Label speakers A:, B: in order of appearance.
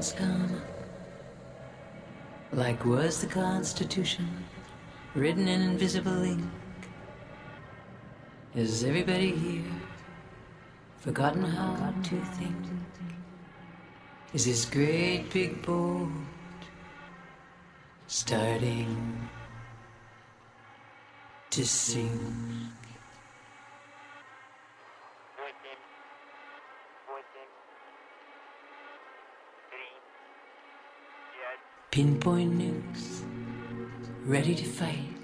A: things come, like was the Constitution, written in invisible ink. Has everybody here forgotten how to think? Is this great big boat starting to sink? Pinpoint nukes, ready to fight.